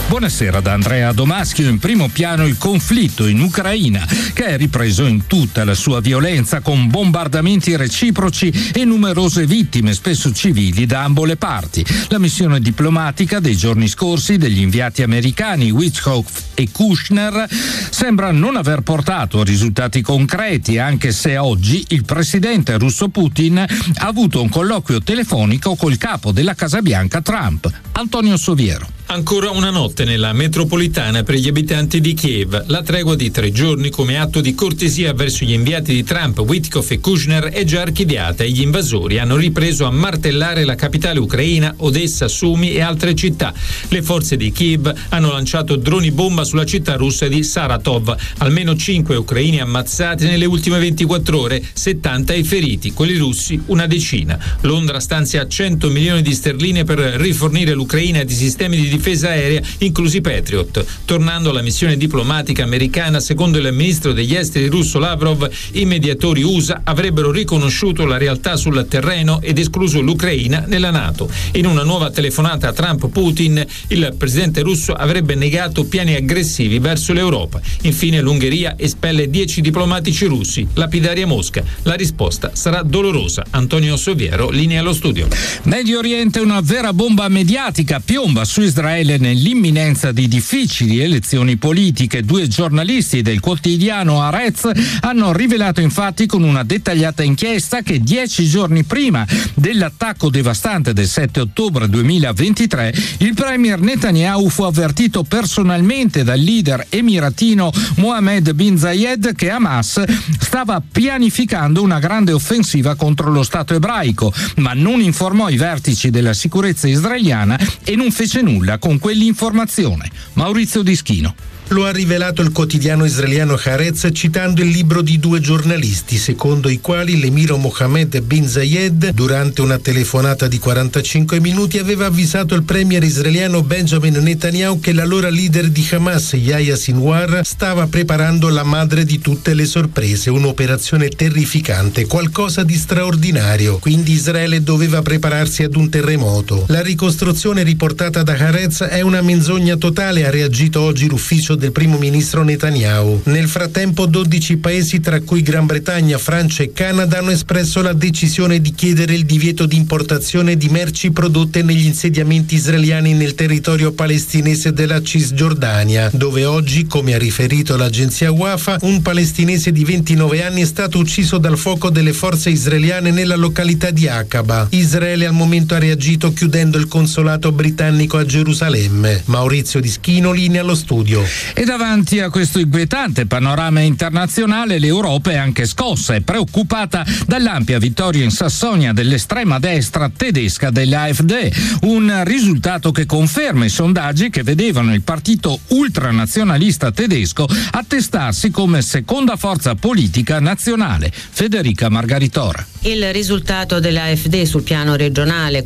Buonasera da Andrea Domaschio. In primo piano il conflitto in Ucraina, che è ripreso in tutta la sua violenza, con bombardamenti reciproci e numerose vittime, spesso civili, da ambo le parti. La missione diplomatica dei giorni scorsi degli inviati americani Witkoff e Kushner sembra non aver portato risultati concreti, anche se oggi il presidente russo Putin ha avuto un colloquio telefonico col capo della Casa Bianca Trump, Antonio Soviero. Ancora una notte nella metropolitana per gli abitanti di Kiev. La tregua di 3 giorni come atto di cortesia verso gli inviati di Trump, Witkoff e Kushner, è già archiviata e gli invasori hanno ripreso a martellare la capitale ucraina, Odessa, Sumi e altre città. Le forze di Kiev hanno lanciato droni bomba sulla città russa di Saratov. Almeno 5 ucraini ammazzati nelle ultime 24 ore, 70 i feriti, quelli russi una decina. Londra stanzia 100 milioni di sterline per rifornire l'Ucraina di sistemi di difesa aerea, inclusi Patriot. Tornando alla missione diplomatica americana, secondo il ministro degli esteri russo Lavrov, i mediatori USA avrebbero riconosciuto la realtà sul terreno ed escluso l'Ucraina nella NATO. In una nuova telefonata a Trump-Putin, il presidente russo avrebbe negato piani aggressivi verso l'Europa. Infine l'Ungheria espelle 10 diplomatici russi, lapidari a Mosca. La risposta sarà dolorosa. Antonio Soviero, linea allo studio. Medio Oriente, una vera bomba mediatica piomba su Israele nell'imminenza di difficili elezioni politiche. 2 giornalisti del quotidiano Haaretz hanno rivelato infatti con una dettagliata inchiesta che 10 giorni prima dell'attacco devastante del 7 ottobre 2023 il premier Netanyahu fu avvertito personalmente dal leader emiratino Mohammed bin Zayed che Hamas stava pianificando una grande offensiva contro lo Stato ebraico, ma non informò i vertici della sicurezza israeliana e non fece nulla con quell'informazione. Maurizio Dischino. Lo ha rivelato il quotidiano israeliano Haaretz citando il libro di 2 giornalisti, secondo i quali l'emiro Mohammed bin Zayed, durante una telefonata di 45 minuti, aveva avvisato il premier israeliano Benjamin Netanyahu che l'allora leader di Hamas, Yahya Sinwar, stava preparando la madre di tutte le sorprese, un'operazione terrificante, qualcosa di straordinario. Quindi Israele doveva prepararsi ad un terremoto. La ricostruzione riportata da Haaretz è una menzogna totale, ha reagito oggi l'ufficio del primo ministro Netanyahu. Nel frattempo 12 paesi, tra cui Gran Bretagna, Francia e Canada, hanno espresso la decisione di chiedere il divieto di importazione di merci prodotte negli insediamenti israeliani nel territorio palestinese della Cisgiordania, dove oggi, come ha riferito l'agenzia Wafa, un palestinese di 29 anni è stato ucciso dal fuoco delle forze israeliane nella località di Aqaba. Israele al momento ha reagito chiudendo il consolato britannico a Gerusalemme. Maurizio Dischino, linea allo studio. E davanti a questo inquietante panorama internazionale l'Europa è anche scossa e preoccupata dall'ampia vittoria in Sassonia dell'estrema destra tedesca dell'AfD, un risultato che conferma i sondaggi che vedevano il partito ultranazionalista tedesco attestarsi come seconda forza politica nazionale. Federica Margaritora. Il risultato dell'AfD sul piano regionale,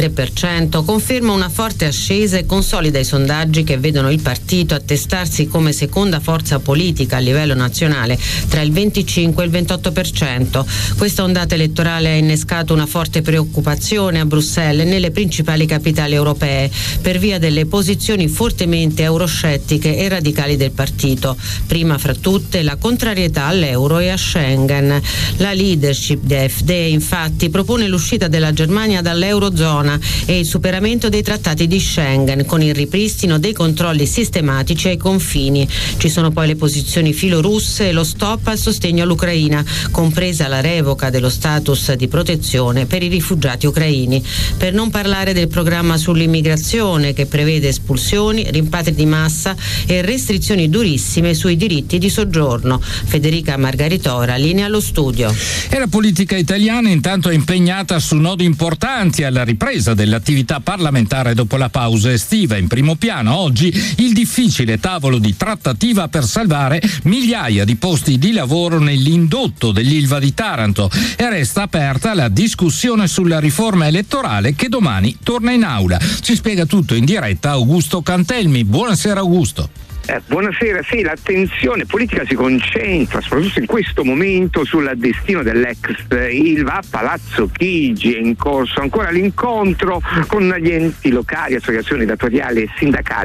43%, conferma una forte ascesa e consolida i sondaggi che vedono il partito attestarsi come seconda forza politica a livello nazionale tra il 25 e il 28%. Questa ondata elettorale ha innescato una forte preoccupazione a Bruxelles e nelle principali capitali europee per via delle posizioni fortemente euroscettiche e radicali del partito. Prima fra tutte la contrarietà all'euro e a Schengen. La leadership di AfD infatti propone l'uscita della Germania dall'eurozona e il superamento dei trattati di Schengen con il ripristino dei controlli sistematici ai confini. Ci sono poi le posizioni filorusse e lo stop al sostegno all'Ucraina, compresa la revoca dello status di protezione per i rifugiati ucraini. Per non parlare del programma sull'immigrazione che prevede espulsioni, rimpatri di massa e restrizioni durissime sui diritti di soggiorno. Federica Margaritora, linea allo studio. E la politica italiana intanto è impegnata su nodi importanti alla ripresa dell'attività parlamentare dopo la pausa estiva. In primo piano oggi il difficile tavolo di trattativa per salvare migliaia di posti di lavoro nell'indotto dell'Ilva di Taranto e resta aperta la discussione sulla riforma elettorale che domani torna in aula. Ci spiega tutto in diretta Augusto Cantelmi. Buonasera Augusto. Buonasera, sì, l'attenzione politica si concentra soprattutto in questo momento sul destino dell'ex Ilva a Palazzo Chigi. È in corso ancora l'incontro con gli enti locali, associazioni datoriali e sindacali